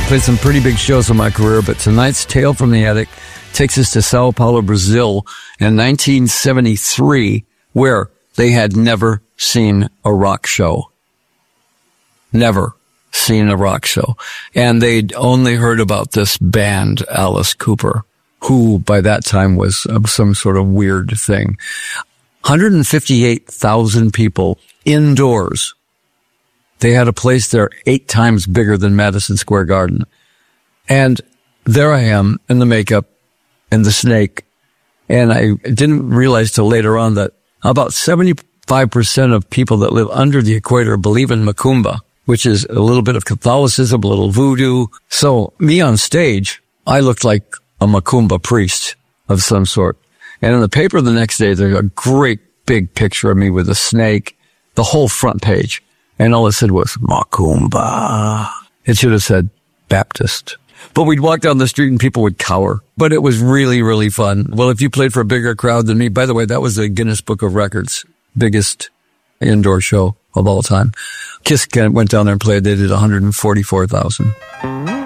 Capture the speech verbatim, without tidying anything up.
Played some pretty big shows in my career, but tonight's Tale from the Attic takes us to Sao Paulo, Brazil in nineteen seventy-three, where they had never seen a rock show. Never seen a rock show. And they'd only heard about this band, Alice Cooper, who by that time was some sort of weird thing. one hundred fifty-eight thousand people indoors. They had a place there eight times bigger than Madison Square Garden. And there I am in the makeup and the snake. And I didn't realize till later on that about seventy-five percent of people that live under the equator believe in Macumba, which is a little bit of Catholicism, a little voodoo. So me on stage, I looked like a Macumba priest of some sort. And in the paper the next day, there's a great big picture of me with a snake, the whole front page. And all it said was, Macumba. It should have said Baptist. But we'd walk down the street and people would cower. But it was really, really fun. Well, if you played for a bigger crowd than me, by the way, that was the Guinness Book of Records, biggest indoor show of all time. Kiss went down there and played. They did one hundred forty-four thousand.